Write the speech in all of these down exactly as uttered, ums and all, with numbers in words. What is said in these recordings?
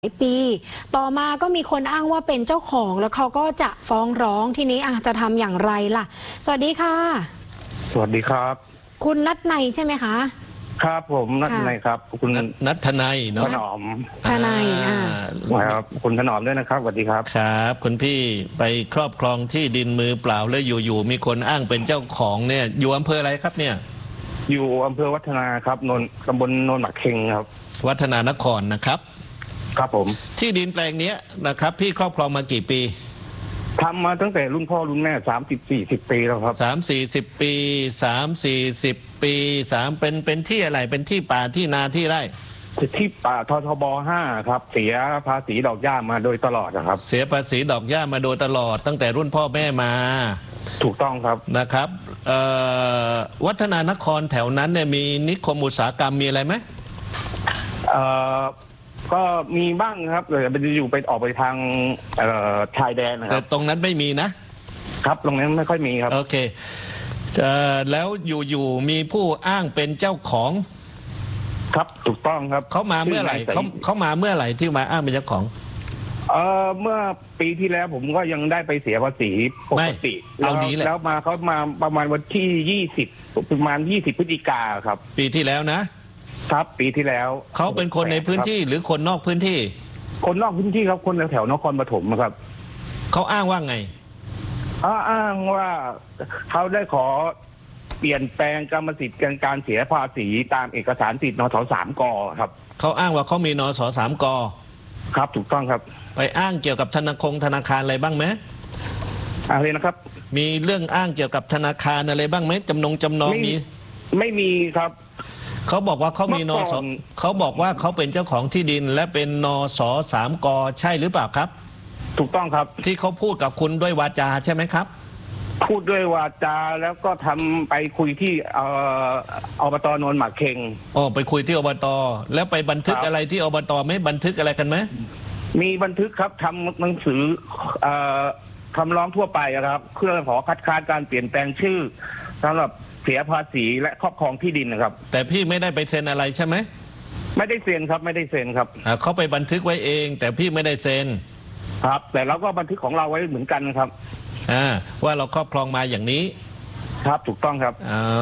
หลายปีต่อมาก็มีคนอ้างว่าเป็นเจ้าของแล้วเขาก็จะฟ้องร้องทีนี้อาจจะทำอย่างไรล่ะสวัสดีค่ะสวัสดีครับคุณนัทนัยใช่ไหมคะครับผมนัทนัยครับคุณนัทนัยเนาะถนอมถนัยอ่าครับคุณถนอมด้วยนะครับสวัสดีครับครับคุณพี่ไปครอบครองที่ดินมือเปล่าแล้วอยู่ๆมีคนอ้างเป็นเจ้าของเนี่ยอยู่อำเภออะไรครับเนี่ยอยู่อำเภอวัฒนาครับนนตำบลโนนหมักเค็งครับวัฒนานครนะครับครับผมที่ดินแปลงนี้นะครับพี่ครอบครองมากี่ปีทำมาตั้งแต่รุ่นพ่อรุ่นแม่สามสิบสี่สิบปีแล้วครับสามสี่สิบปีสามสี่สิบปีสามเป็นเป็นที่อะไรเป็นที่ป่าที่นาที่ไร่ที่ป่าททบห้าครับเสียภาษีดอกหญ้ามาโดยตลอดนะครับเสียภาษีดอกหญ้ามาโดยตลอดตั้งแต่รุ่นพ่อแม่มาถูกต้องครับนะครับวัฒนานครแถวนั้นเนี่ยมีนิคมอุตสาหกรรมมีอะไรไหมเอ่อก็มีบ้างครับแต่มันจะอยู่ไปออกไปทางชายแดนนะครับแต่ตรงนั้นไม่มีนะครับตรงนั้นไม่ค่อยมีครับโอเคแล้วอยู่ๆมีผู้อ้างเป็นเจ้าของครับถูกต้องครับเขามาเมื่อไหร่เขาเขามาเมื่อไหร่ที่มาอ้างเป็นเจ้าของเออเมื่อปีที่แล้วผมก็ยังได้ไปเสียภาษีปกติเอาดีเลยแล้วมาเขามาประมาณวันที่ยี่สิบประมาณยี่สิบพฤศจิกาครับปีที่แล้วนะครับปีที่แล้วเขาเป็นคนในพื้นที่หรือคนนอกพื้นที่คนนอกพื้นที่ครับคนแถวนครปฐมครับเขาอ้างว่าไงอ้างว่าเขาได้ขอเปลี่ยนแปลงกรรมสิทธิ์การเสียภาษีตามเอกสารสิทธิ์นสสามกครับเขาอ้างว่าเขามีนสสามกครับถูกต้องครับไปอ้างเกี่ยวกับธนาคารธนาคารอะไรบ้างไหมอะไรนะครับมีเรื่องอ้างเกี่ยวกับธนาคารอะไรบ้างไหมจำนงจำนองมีไม่มีครับเขาบอกว่าเขามีนสเขาบอกว่าเขาเป็นเจ้าของที่ดินและเป็นนสสามกใช่หรือเปล่าครับถูกต้องครับที่เขาพูดกับคุณด้วยวาจาใช่ไหมครับพูดด้วยวาจาแล้วก็ทำไปคุยที่เอ่ออบต.โนนหมากเค็งอ๋อไปคุยที่อบต.แล้วไปบันทึกอะไรที่อบต.ไม่บันทึกอะไรกันไหมมีบันทึกครับทำหนังสือเอ่อคำร้องทั่วไปครับเพื่อขอคัดค้านการเปลี่ยนแปลงชื่อสำหรับเสียภาษีและครอบครองที่ดินนะครับแต่พี่ไม่ได้ไปเซ็นอะไรใช่ไหมไม่ได้เซ็นครับไม่ได้เซ็นครับเขาไปบันทึกไว้เองแต่พี่ไม่ได้เซ็นครับแต่เราก็บันทึกของเราไว้เหมือนกันครับอ่าว่าเราครอบครองมาอย่างนี้ครับถูกต้องครับอ๋อ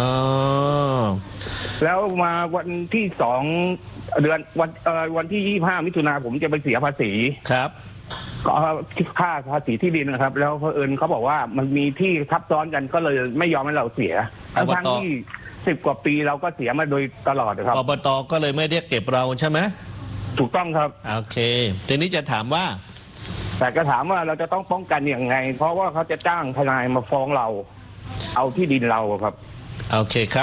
แล้วมาวันที่สองเดือนวันเอ่อวันที่ยี่สิบห้ามิถุนาผมจะไปเสียภาษีครับก็ค่าภาษีที่ดินนะครับแล้วเผอิญเขาบอกว่ามันมีที่ทับซ้อนกันก็เลยไม่ยอมให้เราเสียทั้งที่สิบกว่าปีเราก็เสียมาโดยตลอดนะครับอบต.ก็เลยไม่เรียกเก็บเราใช่ไหมถูกต้องครับโอเคทีนี้จะถามว่าแต่ก็ถามว่าเราจะต้องป้องกันอย่างไงเพราะว่าเขาจะจ้างทนายมาฟ้องเราเอาที่ดินเราครับโอเคครับ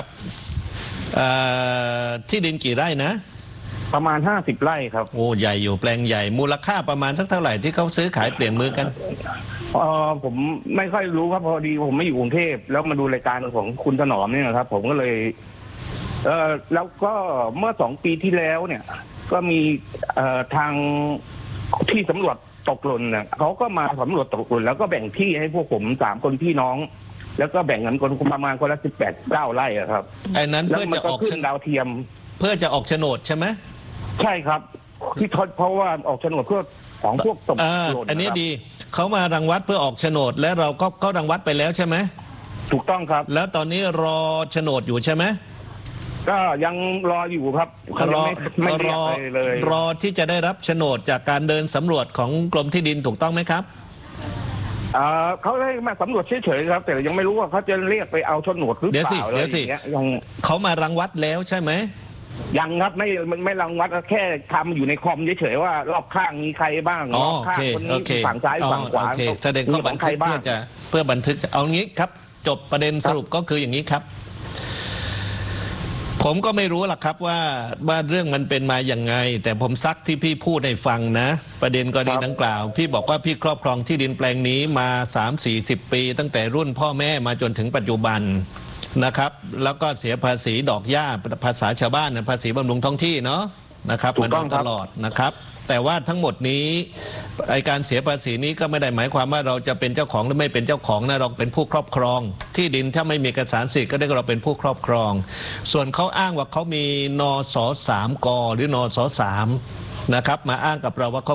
ที่ดินกี่ไร่นะประมาณห้าสิบไร่ครับโอ้ใหญ่อยู่แปลงใหญ่มูลค่าประมาณเท่าไหร่ที่เขาซื้อขายเปลี่ยนมือกันเออผมไม่ค่อยรู้ครับพอดีผมไม่อยู่กรุงเทพแล้วมาดูรายการของคุณถนอมเนี่ยครับผมก็เลยเออแล้วก็เมื่อสองปีที่แล้วเนี่ยก็มีเอ่อทางที่สำรวจตกหล่นเนี่ยเขาก็มาสำรวจตกหล่นแล้วก็แบ่งที่ให้พวกผมสามคนพี่น้องแล้วก็แบ่งเงินคนประมาณคนละสิบแปดเก้าไร่ครับไอ้นั้นเพื่อจะออกขึ้นดาวเทียมเพื่อจะออกโฉนดใช่ไหมใช่ครับที่ทดเพราะว่าออกโฉนดเพื่อของพวกตกหล่นอันนี้ดีเขามารังวัดเพื่อออกโฉนดและเราก็ก็รังวัดไปแล้วใช่ไหมถูกต้องครับแล้วตอนนี้รอโฉนดอยู่ใช่ไหมก็ยังรออยู่ครับรอไม่รอเลยรอที่จะได้รับโฉนดจากการเดินสำรวจของกรมที่ดินถูกต้องไหมครับเขาได้มาสำรวจเฉยๆครับแต่ยังไม่รู้ว่าเขาจะเรียกไปเอาโฉนดหรือเปล่าเดี๋ยวสิเขามารังวัดแล้วใช่ไหมยังครับไม่ไม่รังวัดแค่ทำอยู่ในคอมเฉยๆว่ารอบข้างมีใครบ้างรอบข้างคนนี้ฝั่งซ้ายฝั่งขวาแสดงข้อบันทึกเพื่อจะเพื่อบันทึกเอางี้ครับจบประเด็นสรุปก็คืออย่างนี้ครับผมก็ไม่รู้หรอกครับว่าว่าเรื่องมันเป็นมาอย่างไงแต่ผมซักที่พี่พูดให้ฟังนะประเด็นกรณีดังกล่าวพี่บอกว่าพี่ครอบครองที่ดินแปลงนี้มา สามสี่สิบ ปีตั้งแต่รุ่นพ่อแม่มาจนถึงปัจจุบันนะครับแล้วก็เสียภาษีดอกหญ้าภาษาชาวบ้านนะภาษีบำรุงท้องที่เนาะนะครับมาโดยตลอดนะครับแต่ว่าทั้งหมดนี้ไอการเสียภาษีนี้ก็ไม่ได้หมายความว่าเราจะเป็นเจ้าของหรือไม่เป็นเจ้าของนะเราเป็นผู้ครอบครองที่ดินถ้าไม่มีเอกสารสิทธิ์ก็ได้เราเป็นผู้ครอบครองส่วนเขาอ้างว่าเขามีนสสามกหรือนสสามนะครับ มาอ้างกับเราว่าเขา